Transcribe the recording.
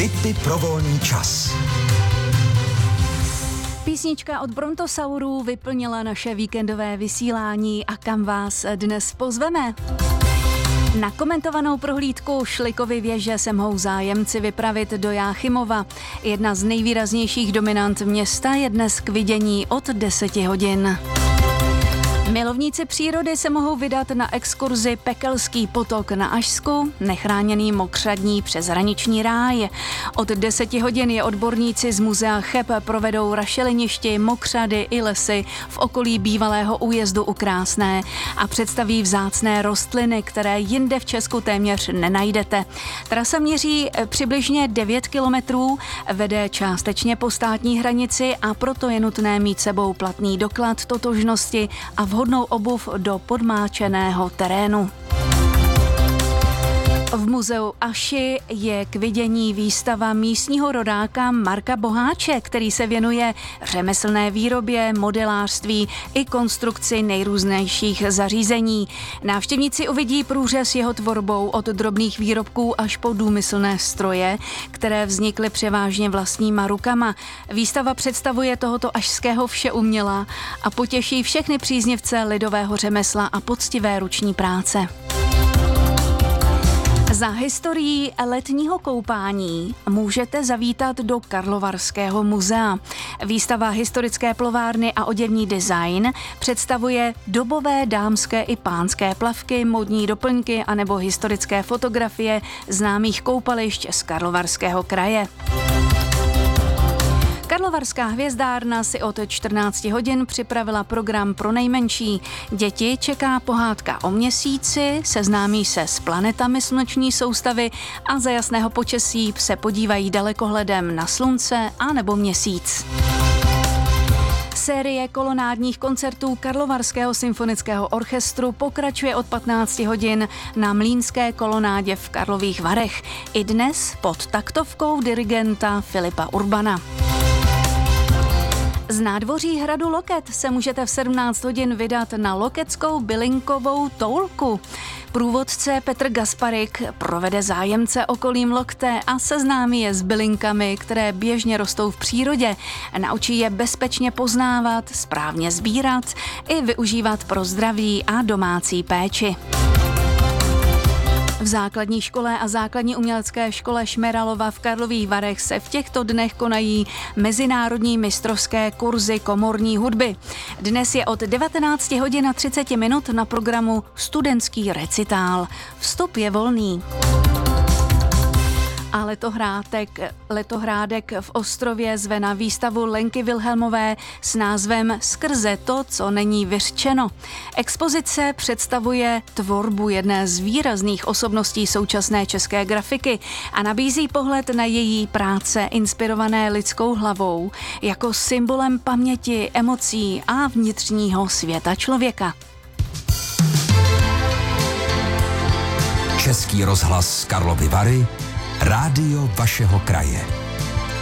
Tipy pro volný čas. Písnička od Brontosaurů vyplnila naše víkendové vysílání a kam vás dnes pozveme? Na komentovanou prohlídku Šlikovy věže se mohou zájemci vypravit do Jáchymova. Jedna z nejvýraznějších dominant města je dnes k vidění od 10 hodin. Milovníci přírody se mohou vydat na exkurzi Pekelský potok na Ašsku, nechráněný mokřadní přeshraniční ráj. Od 10 hodin je odborníci z muzea Cheb provedou rašeliništi, mokřady i lesy v okolí bývalého újezdu u Krásné a představí vzácné rostliny, které jinde v Česku téměř nenajdete. Trasa měří přibližně 9 kilometrů, vede částečně po státní hranici a proto je nutné mít sebou platný doklad totožnosti a vhodnou obuv do podmáčeného terénu. V muzeu Aši je k vidění výstava místního rodáka Marka Boháče, který se věnuje řemeslné výrobě, modelářství i konstrukci nejrůznějších zařízení. Návštěvníci uvidí průřez jeho tvorbou od drobných výrobků až po důmyslné stroje, které vznikly převážně vlastníma rukama. Výstava představuje tohoto ašského všeuměla a potěší všechny příznivce lidového řemesla a poctivé ruční práce. Za historií letního koupání můžete zavítat do Karlovarského muzea. Výstava historické plovárny a oděvní design představuje dobové dámské i pánské plavky, módní doplňky anebo historické fotografie známých koupališť z Karlovarského kraje. Karlovarská hvězdárna si od 14 hodin připravila program pro nejmenší. Děti čeká pohádka o měsíci, seznámí se s planetami sluneční soustavy a za jasného počasí se podívají dalekohledem na slunce a nebo měsíc. Série kolonádních koncertů Karlovarského symfonického orchestru pokračuje od 15 hodin na Mlýnské kolonádě v Karlových Varech. I dnes pod taktovkou dirigenta Filipa Urbana. Z nádvoří hradu Loket se můžete v 17 hodin vydat na loketskou bylinkovou toulku. Průvodce Petr Gasparik provede zájemce okolím Lokte a seznámí je s bylinkami, které běžně rostou v přírodě. Naučí je bezpečně poznávat, správně sbírat i využívat pro zdraví a domácí péči. V základní škole a základní umělecké škole Šmeralova v Karlových Varech se v těchto dnech konají mezinárodní mistrovské kurzy komorní hudby. Dnes je od 19 hodin a 30 minut na programu studentský recitál. Vstup je volný. A Letohrádek v Ostrově zve na výstavu Lenky Vilhelmové s názvem Skrze to, co není vyřčeno. Expozice představuje tvorbu jedné z výrazných osobností současné české grafiky a nabízí pohled na její práce inspirované lidskou hlavou jako symbolem paměti, emocí a vnitřního světa člověka. Český rozhlas Karlovy Vary, rádio vašeho kraje.